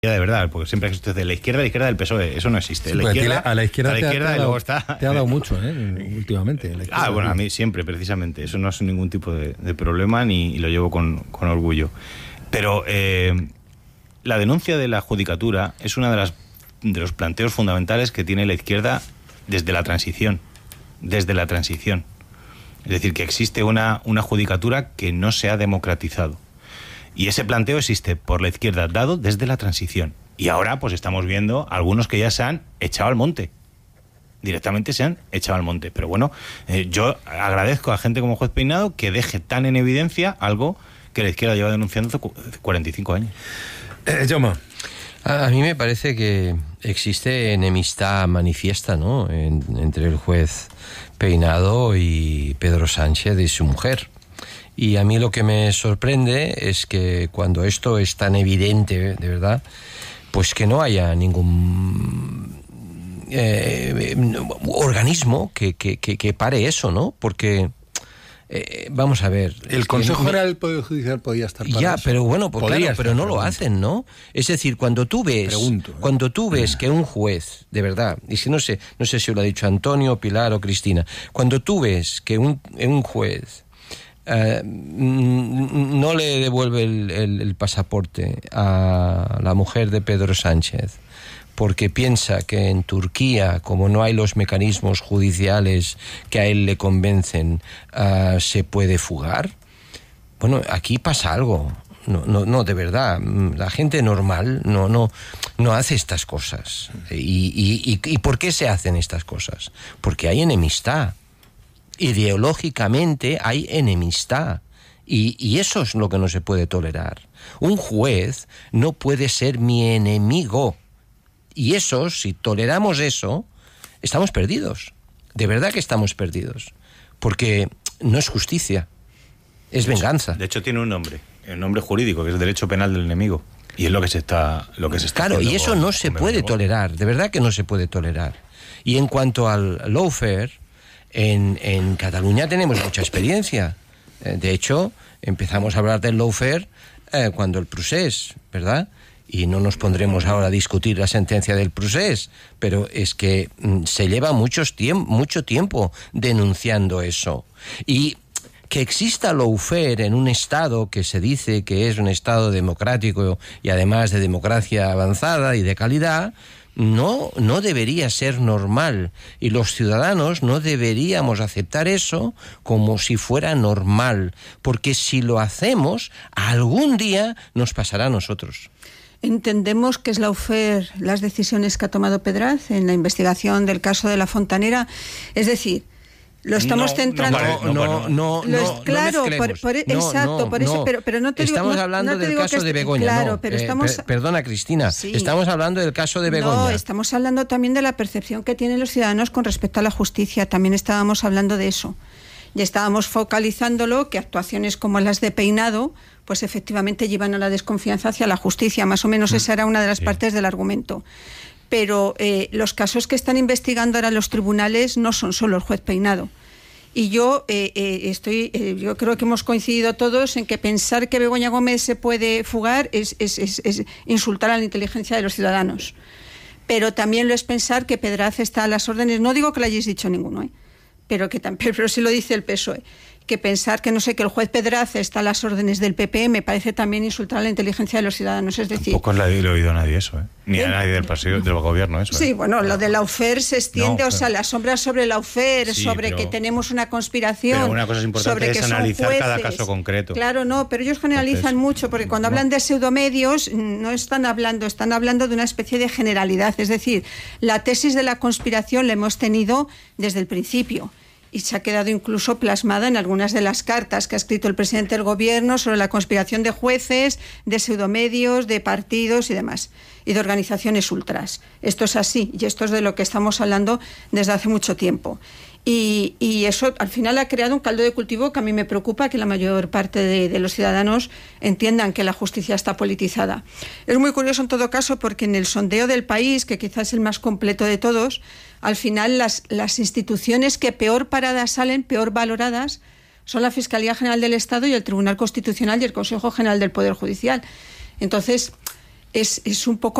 de verdad, porque siempre existe de la izquierda del PSOE, eso no existe. Sí, la izquierda, a la izquierda y luego está... Te ha dado mucho, últimamente. Bueno, a mí siempre, precisamente. Eso no es ningún tipo de problema y lo llevo con orgullo. Pero la denuncia de la judicatura es uno de los planteos fundamentales que tiene la izquierda desde la transición. Desde la transición. Es decir, que existe una judicatura que no se ha democratizado. Y ese planteo existe por la izquierda dado desde la transición. Y ahora pues estamos viendo algunos que ya se han echado al monte. Directamente se han echado al monte. Pero bueno, yo agradezco a gente como Juez Peinado que deje tan en evidencia algo que la izquierda lleva denunciando hace 45 años. Jaume. A mí me parece que existe enemistad manifiesta, ¿no?, entre el juez Peinado y Pedro Sánchez y su mujer. Y a mí lo que me sorprende es que cuando esto es tan evidente, de verdad, pues que no haya ningún organismo que pare eso, ¿no? Porque, vamos a ver... El Consejo General del Poder Judicial podría estar para ya, eso. pero bueno, pues claro, pero no lo hacen, ¿no? Es decir, cuando tú ves que un juez, de verdad, y si no sé si lo ha dicho Antonio, Pilar o Cristina, cuando tú ves que un juez... no le devuelve el pasaporte a la mujer de Pedro Sánchez porque piensa que en Turquía, como no hay los mecanismos judiciales que a él le convencen, se puede fugar. Bueno, aquí pasa algo. No, de verdad, la gente normal no hace estas cosas. ¿Y por qué se hacen estas cosas? Porque hay enemistad. Ideológicamente hay enemistad y eso es lo que no se puede tolerar. Un juez no puede ser mi enemigo y eso, si toleramos eso, estamos perdidos. De verdad que estamos perdidos, porque no es justicia, es venganza. De hecho tiene un nombre, el nombre jurídico, que es derecho penal del enemigo, y es lo que se está claro, y eso no se puede tolerar, de verdad que no se puede tolerar. Y en cuanto al lawfare, en Cataluña tenemos mucha experiencia. De hecho, empezamos a hablar del lawfare cuando el procés, ¿verdad? Y no nos pondremos ahora a discutir la sentencia del procés, pero es que se lleva mucho tiempo denunciando eso. Y que exista lawfare en un Estado que se dice que es un Estado democrático y además de democracia avanzada y de calidad, no debería ser normal, y los ciudadanos no deberíamos aceptar eso como si fuera normal, porque si lo hacemos, algún día nos pasará a nosotros. Entendemos que es lawfare las decisiones que ha tomado Pedraz en la investigación del caso de La Fontanera, es decir, lo estamos centrando. Claro, por eso, pero no te digo. Estamos hablando del caso de Begoña. Claro, pero perdona, Cristina. Sí. Estamos hablando del caso de Begoña. No, estamos hablando también de la percepción que tienen los ciudadanos con respecto a la justicia. También estábamos hablando de eso. Y estábamos focalizándolo, que actuaciones como las de Peinado, pues efectivamente llevan a la desconfianza hacia la justicia. Más o menos esa era una de las partes del argumento. Pero los casos que están investigando ahora los tribunales no son solo el juez Peinado. Y yo yo creo que hemos coincidido todos en que pensar que Begoña Gómez se puede fugar es insultar a la inteligencia de los ciudadanos. Pero también lo es pensar que Pedraz está a las órdenes, no digo que lo hayáis dicho ninguno, pero sí lo dice el PSOE. Que pensar que el juez Pedraz está a las órdenes del PP me parece también insultar a la inteligencia de los ciudadanos. Es decir, tampoco le he oído a nadie eso, ni a nadie del gobierno eso. Sí, bueno, lo de lawfare se extiende, la sombra sobre lawfare, sobre que tenemos una conspiración. Pero una cosa importante es analizar cada caso concreto. Claro, no, pero ellos generalizan mucho, porque cuando hablan de pseudomedios no están hablando de una especie de generalidad. Es decir, la tesis de la conspiración la hemos tenido desde el principio. Y se ha quedado incluso plasmada en algunas de las cartas que ha escrito el presidente del gobierno sobre la conspiración de jueces, de pseudomedios, de partidos y demás, y de organizaciones ultras. Esto es así, y esto es de lo que estamos hablando desde hace mucho tiempo. Y eso al final ha creado un caldo de cultivo que a mí me preocupa, que la mayor parte de los ciudadanos entiendan que la justicia está politizada. Es muy curioso en todo caso, porque en el sondeo del País, que quizás es el más completo de todos, al final las instituciones que peor paradas salen, peor valoradas, son la Fiscalía General del Estado y el Tribunal Constitucional y el Consejo General del Poder Judicial. Entonces, es un poco